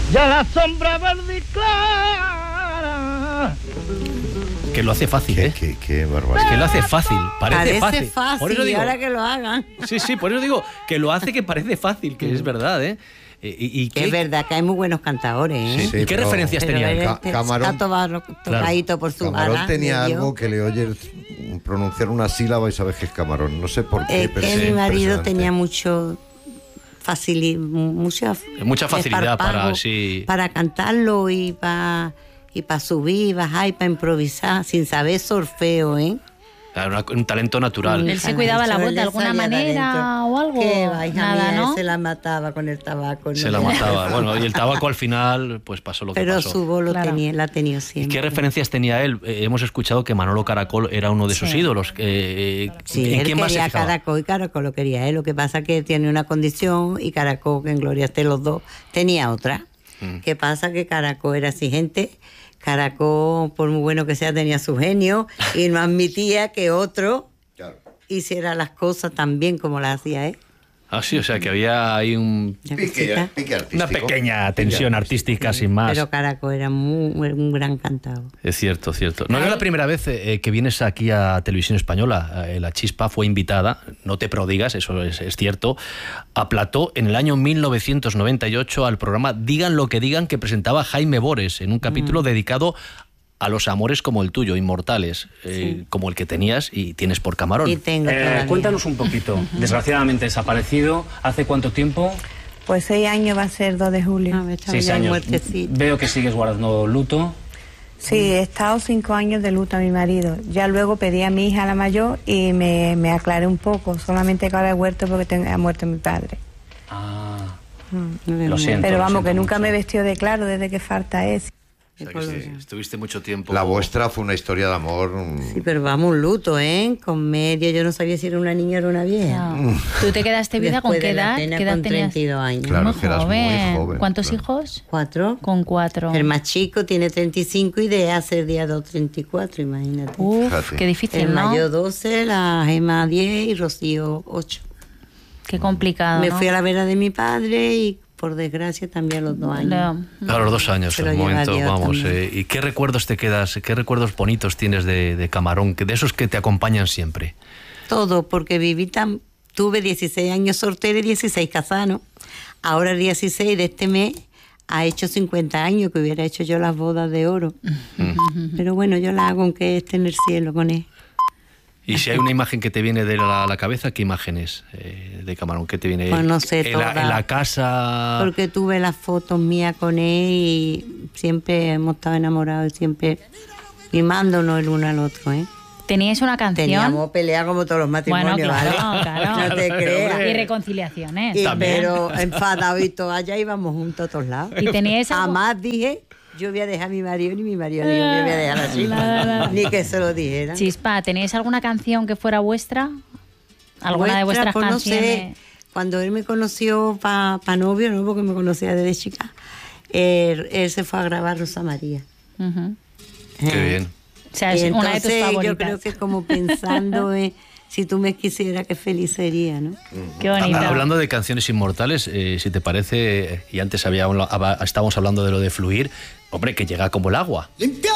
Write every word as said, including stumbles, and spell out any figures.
ya la sombra verde clara. Que lo hace fácil, ¿eh? Qué, qué barbaridad. Es que lo hace fácil, parece, Parece fácil. fácil, Por eso digo, ahora que lo hagan. sí, sí, por eso digo que lo hace que parece fácil, que es verdad, ¿eh? Y, y, y Que es verdad que hay muy buenos cantadores, ¿eh? Sí, Sí, ¿Y qué pero- referencias Pero tenía? él Ca- te- Camarón- está todo tocadito por su Camarón bala, tenía medio. algo que le oyes pronunciar una sílaba y sabes que es Camarón. No sé por qué, Es pero que es mi marido impresionante. tenía mucho facili mucha, Mucha facilidad para, desparpajo sí. para cantarlo y para y para subir, bajar y para improvisar sin saber solfeo, ¿eh? Era una- un talento natural. Él se cuidaba la Eso voz él de le alguna salía de manera adentro. o algo. Qué va, hija Nada, mía, ¿no? él se la mataba con el tabaco. Se ¿no? la mataba. Bueno, y el tabaco al final, pues pasó lo que Pero pasó. su voz lo Claro. tenía, la ha tenido ¿Y siempre. qué referencias tenía él? Eh, hemos escuchado que Manolo Caracol era uno de sus Sí. ídolos. Eh, Sí, ¿En él quién más se quería fijaba? Caracol y Caracol lo quería él. Lo que pasa es que tiene una condición y Caracol, que en Gloria esté los dos, tenía otra. Mm. ¿Qué pasa? Que Caracol era exigente. Caracol, por muy bueno que sea, tenía su genio y no admitía que otro Claro. hiciera las cosas tan bien como las hacía él. Ah, sí, o sea que había ahí un, ¿Ya Pique, cosita? pique artístico. una pequeña tensión artística sin más. Pero Caracol era muy, un gran cantador. Es cierto, cierto. No es la primera vez eh, que vienes aquí a Televisión Española. Eh, la Chispa fue invitada, no te prodigas, eso es, es cierto, a plató en el año mil novecientos noventa y ocho al programa Digan lo que digan, que presentaba Jaime Bores en un capítulo dedicado a los amores como el tuyo, inmortales, eh, como el que tenías y tienes por Camarón. Y tengo Eh, todavía. cuéntanos un poquito. Desgraciadamente desaparecido. ¿Hace cuánto tiempo? Pues seis años va a ser dos de julio. Ah, me estaba Seis ya años. muertecito. Veo que sigues guardando luto. Sí, he estado cinco años de luto a mi marido. Ya luego pedí a mi hija, la mayor, y me, me aclaré un poco. Solamente que ahora he vuelto porque tengo, ha muerto mi padre. Ah, Me lo siento. Pero lo vamos, siento que nunca mucho. me vestió de claro desde que falta es. O sea que sí, estuviste mucho tiempo. La vuestra fue una historia de amor. mm, Sí, pero vamos, un luto, ¿eh? Con medio, yo no sabía si era una niña o era una vieja. No. ¿Tú te quedaste viuda con Después qué de la edad? pena, ¿Qué edad con tenías? treinta y dos años. Claro, Muy que eras muy joven. joven, ¿Cuántos claro. hijos? Cuatro. Con cuatro. El más chico tiene treinta y cinco y de hace el día dos, treinta y cuatro, imagínate. Uf, Fíjate. qué difícil, el ¿no? mayor doce, la Gema diez y Rocío ocho. Qué complicado, Me ¿no? fui a la vera de mi padre y por desgracia también a los dos años. No. A los dos años, Se en lo el lleva momento, Dios vamos. también. eh, ¿Y qué recuerdos te quedas, qué recuerdos bonitos tienes de, de Camarón, que de esos que te acompañan siempre? Todo, porque viví tan... Tuve dieciséis años soltera y dieciséis casada, ¿no? Ahora el dieciséis de este mes ha hecho cincuenta años que hubiera hecho yo las bodas de oro. Pero bueno, yo la hago aunque esté en el cielo con él. Y si hay una imagen que te viene de la, la cabeza, ¿qué imagen es eh, de Camarón? ¿Qué te viene? Pues no sé, en la, toda. en la casa. Porque tuve las fotos mías con él y siempre hemos estado enamorados y siempre mimándonos el uno al otro, ¿eh? ¿Teníais una canción? Teníamos pelea como todos los matrimonios, Bueno, claro, ¿vale? claro. No te creas. Y reconciliaciones. Y, También. pero enfadados y todo, allá íbamos juntos a todos lados. ¿Y teníais algo? Jamás dije, yo voy a dejar a mi marido, ni mi marido dijo, yo voy a dejar a Chispa. Ni que se lo dijera. Chispa, ¿teníais alguna canción que fuera vuestra? ¿Alguna de vuestras pues canciones? No sé, cuando él me conoció para pa novio, ¿no? Porque me conocía desde chica, él, él se fue a grabar Rosa María. Ujú. Qué bien. O sea, es Y una de tus entonces favoritas. yo creo que como pensando en si tú me quisieras, qué feliz sería, ¿no? Qué bonito. Ah, Hablando de canciones inmortales, eh, si te parece, y antes había, estábamos hablando de lo de fluir, hombre, que llega como el agua. Limpia